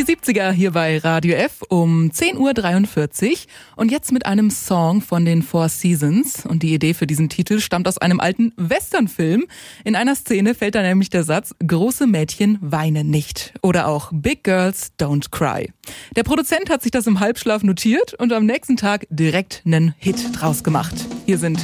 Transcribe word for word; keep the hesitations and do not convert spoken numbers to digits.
siebziger hier bei Radio F um zehn Uhr dreiundvierzig und jetzt mit einem Song von den Four Seasons. Und die Idee für diesen Titel stammt aus einem alten Westernfilm. In einer Szene fällt da nämlich der Satz, große Mädchen weinen nicht. Oder auch Big Girls Don't Cry. Der Produzent hat sich das im Halbschlaf notiert und am nächsten Tag direkt einen Hit draus gemacht. Hier sind